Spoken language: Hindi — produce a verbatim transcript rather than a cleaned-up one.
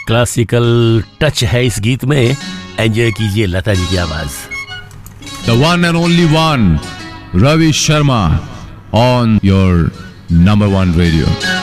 क्लासिकल टच है इस गीत में। एंजॉय कीजिए लता जी की आवाज। The one and only one, Ravi Sharma on your number one radio.